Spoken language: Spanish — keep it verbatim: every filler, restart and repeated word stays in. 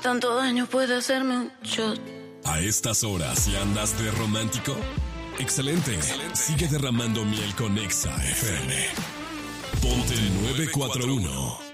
tanto daño puede hacerme un shot. A estas horas, si andas de romántico, excelente. Excelente. Sigue derramando miel con Exa F M. Ponte el nueve cuatro uno.